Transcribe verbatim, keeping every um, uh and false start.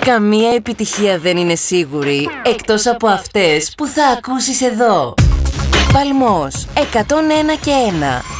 Καμία επιτυχία δεν είναι σίγουρη, εκτός από αυτές που θα ακούσεις εδώ. Παλμός εκατόν ένα και ένα.